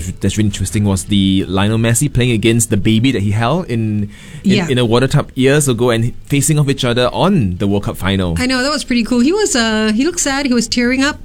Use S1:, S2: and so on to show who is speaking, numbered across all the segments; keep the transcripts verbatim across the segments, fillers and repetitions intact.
S1: was that's really interesting was the Lionel Messi playing against the baby that he held in in,
S2: Yeah.
S1: in a water tub years ago and facing off each other on the World Cup final.
S2: I know, that was pretty cool. He was uh he looked sad, he was tearing up.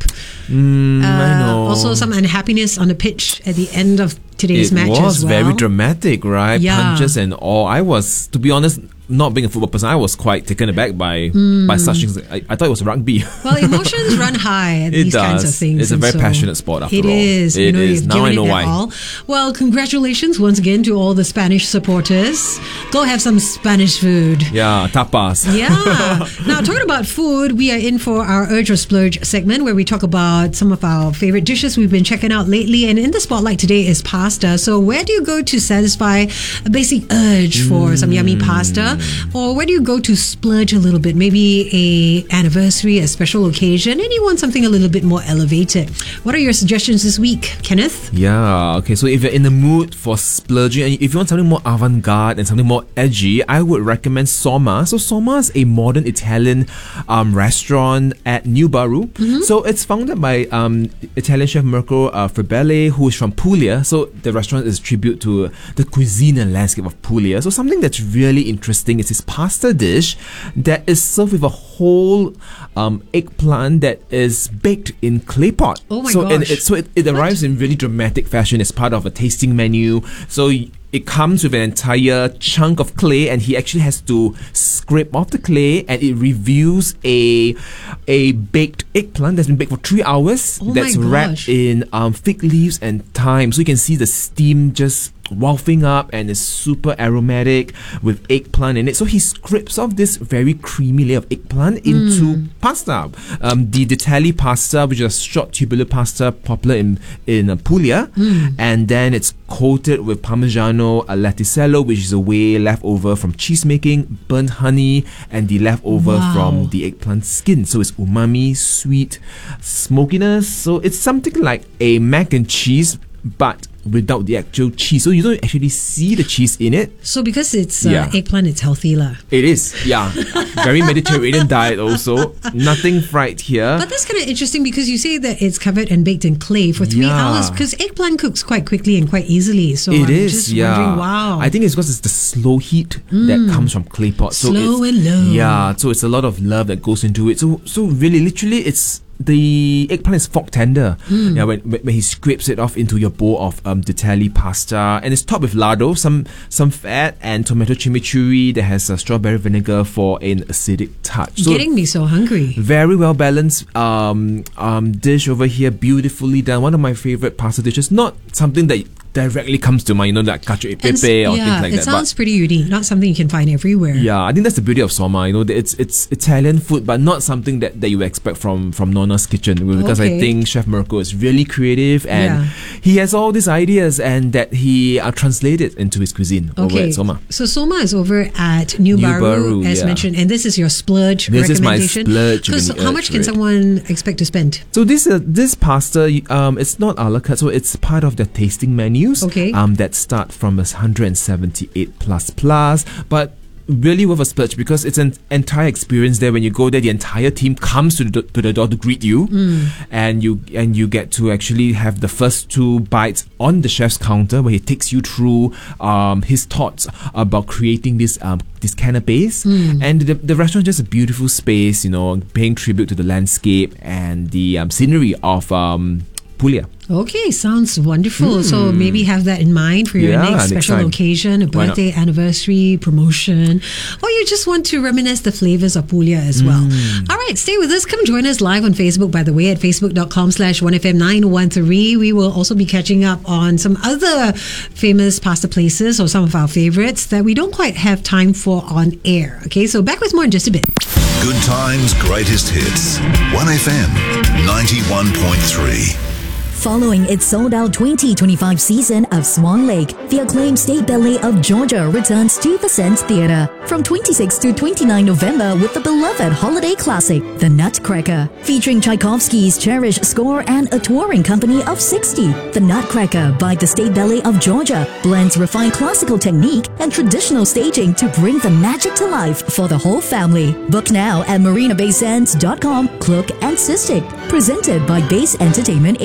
S1: Mm,
S2: Uh,
S1: I know.
S2: Also some unhappiness on the pitch at the end of today's
S1: it
S2: match
S1: was
S2: as well.
S1: very dramatic, right?
S2: Yeah.
S1: Punches and all. I was, to be honest, not being a football person, I was quite taken aback by
S2: Mm.
S1: by such things. I, I thought it was rugby.
S2: Well, emotions run high at
S1: It
S2: these kinds of
S1: does.
S2: things.
S1: It's a
S2: and
S1: very
S2: so
S1: passionate sport after
S2: it
S1: all.
S2: is.
S1: It
S2: you know,
S1: is.
S2: You've
S1: Now
S2: given
S1: I know
S2: it
S1: why.
S2: your all. Well, congratulations once again to all the Spanish supporters. Go have some Spanish food.
S1: Yeah, tapas.
S2: Yeah. Now, talking about food, we are in for our Urge or Splurge segment where we talk about some of our favorite dishes we've been checking out lately. And in the spotlight today is pasta. So where do you go to satisfy a basic urge for some yummy pasta? Or where do you go to splurge a little bit? Maybe a anniversary, a special occasion, and you want something a little bit more elevated. What are your suggestions this week, Kenneth?
S1: Yeah, okay, so if you're in the mood for splurging and if you want something more avant-garde and something more edgy, I would recommend Soma. So Soma is a modern Italian um, restaurant at New Baru.
S2: Mm-hmm.
S1: So it's founded by um, Italian chef Mirko uh, Frebele, who is from Puglia. So the restaurant is a tribute to the cuisine and landscape of Puglia. So something that's really interesting is his pasta dish that is served with a whole um, eggplant that is baked in clay pot.
S2: Oh my
S1: so, and
S2: gosh.
S1: it, so it, it arrives in really dramatic fashion as part of a tasting menu. So y- it comes with an entire chunk of clay, and he actually has to scrape off the clay, and it reveals a a baked eggplant that's been baked for three hours.
S2: Oh my
S1: that's wrapped
S2: gosh.
S1: in um, fig leaves and thyme. So you can see the steam just wafting up, and it's super aromatic with eggplant in it. So he scrapes off this very creamy layer of eggplant into pasta. Um, the Ditali pasta, which is a short tubular pasta popular in in uh, Puglia, and then it's coated with Parmigiano a Laticello, which is a whey left over from cheese making, burnt honey, and the leftover
S2: Wow.
S1: from the eggplant skin. So it's umami, sweet, smokiness. So it's something like a mac and cheese, but without the actual cheese. So you don't actually see the cheese in it.
S2: So because it's uh,
S1: Yeah.
S2: eggplant, it's healthy lah.
S1: It is, yeah. Very Mediterranean diet also. Nothing fried here.
S2: But that's kind of interesting because you say that it's covered and baked in clay for three
S1: Yeah.
S2: hours because eggplant cooks quite quickly and quite easily. So
S1: It
S2: I'm
S1: is,
S2: just
S1: yeah.
S2: wondering, wow.
S1: I think it's because it's the slow heat that comes from clay pot. So
S2: Slow
S1: it's,
S2: and low.
S1: Yeah, so it's a lot of love that goes into it. So, so really, literally, it's the eggplant is fork tender. Yeah, when, when he scrapes it off into your bowl of um, Ditali pasta, and it's topped with lardo, some some fat, and tomato chimichurri that has a strawberry vinegar for an acidic touch. So
S2: Getting me so hungry.
S1: very well balanced um, um, dish over here, beautifully done. One of my favorite pasta dishes. Not something that directly comes to mind, you know, like cacio e
S2: And
S1: pepe
S2: s-
S1: or
S2: yeah,
S1: things like
S2: it
S1: that.
S2: sounds pretty unique. Not something you can find everywhere.
S1: Yeah, I think that's the beauty of Soma. You know, that it's it's Italian food, but not something that, that you expect from from Nonna's kitchen. Because I
S2: Okay.
S1: think Chef Mirko is really creative, and
S2: Yeah.
S1: he has all these ideas, and that he uh, translated into his cuisine over
S2: Okay,
S1: at Soma.
S2: so Soma is over at New,
S1: New
S2: Baru,
S1: Baru,
S2: as
S1: yeah.
S2: mentioned, and this is your splurge
S1: This is my
S2: recommendation.
S1: splurge
S2: Because
S1: when you
S2: how
S1: urge
S2: much
S1: for
S2: can
S1: it.
S2: someone expect to spend?
S1: So this uh, this pasta, um, it's not a la carte, so it's part of the tasting menus.
S2: Okay.
S1: Um, that start from one hundred seventy-eight plus plus, but really worth a splurge because it's an entire experience there. When you go there, the entire team comes to the, to the door to greet you, and you and you get to actually have the first two bites on the chef's counter, where he takes you through um, his thoughts about creating this um, this canapes. And the, the restaurant is just a beautiful space, you know, paying tribute to the landscape and the um, scenery of um, Puglia.
S2: Okay, sounds wonderful. So maybe have that in mind for your
S1: Yeah,
S2: next
S1: next
S2: special
S1: time.
S2: occasion, a
S1: Why not?
S2: birthday, anniversary, promotion, or you just want to reminisce the flavors of Puglia as well. All right, stay with us. Come join us live on Facebook, by the way, at facebook.com slash 1FM 913. We will also be catching up on some other famous pasta places or some of our favorites that we don't quite have time for on air. Okay, so back with more in just a bit.
S3: Good times, greatest hits. one F M ninety-one point three.
S4: Following its sold-out twenty twenty-five season of Swan Lake, the acclaimed State Ballet of Georgia returns to the Sands Theatre from twenty-sixth to twenty-ninth November with the beloved holiday classic, The Nutcracker, featuring Tchaikovsky's cherished score and a touring company of sixty. The Nutcracker by the State Ballet of Georgia blends refined classical technique and traditional staging to bring the magic to life for the whole family. Book now at marina bay sands dot com, Cloak and Cystic. Presented by Base Entertainment Asia.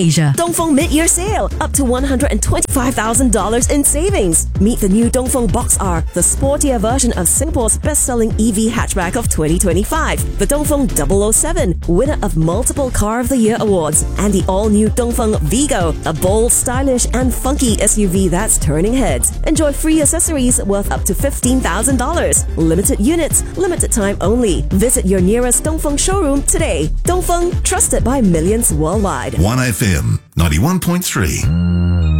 S5: Dongfeng mid-year sale, up to one hundred twenty-five thousand dollars in savings. Meet the new Dongfeng Box R, the sportier version of Singapore's best-selling E V hatchback of twenty twenty-five. The Dongfeng double oh seven, winner of multiple Car of the Year awards. And the all-new Dongfeng Vigo, a bold, stylish and funky S U V that's turning heads. Enjoy free accessories worth up to fifteen thousand dollars. Limited units, limited time only. Visit your nearest Dongfeng showroom today. Dongfeng, trusted by millions worldwide.
S3: one F M ninety-one point three.